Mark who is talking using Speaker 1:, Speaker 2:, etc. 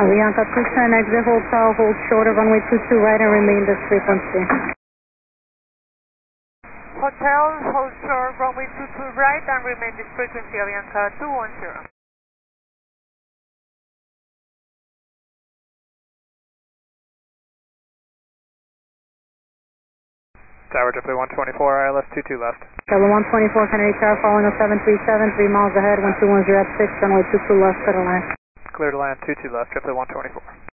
Speaker 1: Avianca 210, exit hotel, hold short of runway 22 right and remain this frequency.
Speaker 2: Hotel, hold short, runway 22 right and remain this frequency, Avianca 210.
Speaker 3: Tower JetBlue 124, ILS 22 left.
Speaker 1: JetBlue 124, Kennedy Tower, following a 737, 3 miles ahead, 1210 at 6, runway 22 left, clear to land.
Speaker 3: Clear to land 22 left, JetBlue 124.